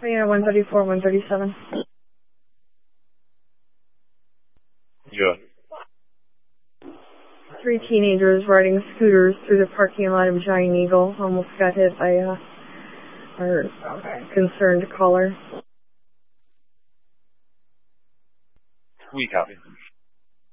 Yeah, 134, 137. Yeah. 3 teenagers riding scooters through the parking lot of Giant Eagle almost got hit by our concerned caller. We copy.